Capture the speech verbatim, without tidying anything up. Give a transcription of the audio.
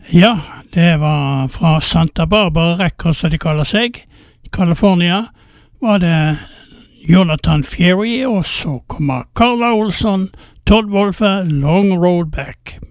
Ja, det var fra Santa Barbara Records, som de kaller seg. I California var det Jonathan Fierro, og så kommer Carla Olsson, Todd Wolfe, Long Road Back.